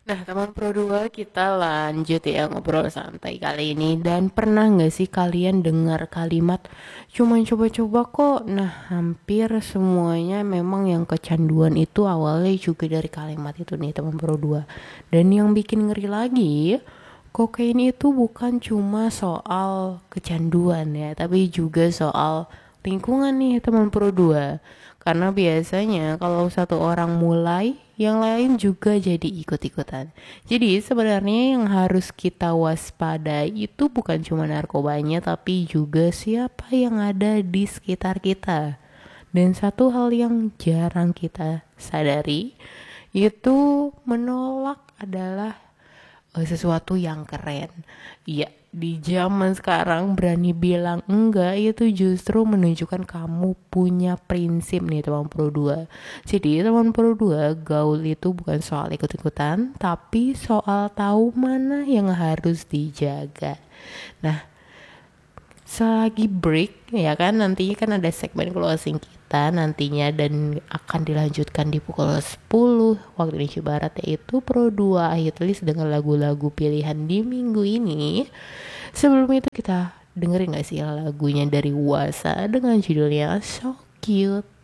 Nah, teman Pro 2 kita lanjut ya ngobrol santai kali ini. Dan pernah nggak sih kalian dengar kalimat cuma coba-coba kok? Nah, hampir semuanya memang yang kecanduan itu awalnya juga dari kalimat itu nih teman Pro 2. Dan yang bikin ngeri lagi, kokain itu bukan cuma soal kecanduan ya, tapi juga soal lingkungan nih teman Pro 2. Karena biasanya kalau satu orang mulai, yang lain juga jadi ikut-ikutan. Jadi sebenarnya yang harus kita waspadai itu bukan cuma narkobanya, tapi juga siapa yang ada di sekitar kita. Dan satu hal yang jarang kita sadari, itu menolak adalah sesuatu yang keren. Iya, di zaman sekarang berani bilang enggak itu justru menunjukkan kamu punya prinsip nih teman Pro 2. Jadi teman Pro 2, gaul itu bukan soal ikut-ikutan, tapi soal tahu mana yang harus dijaga. Nah, selagi break ya kan nantinya kan ada segmen closing kita nantinya dan akan dilanjutkan di pukul 10 waktu Indonesia Barat yaitu Pro 2 hit list dengan lagu-lagu pilihan di minggu ini. Sebelum itu kita dengerin gak sih lagunya dari Wasa dengan judulnya So Cute.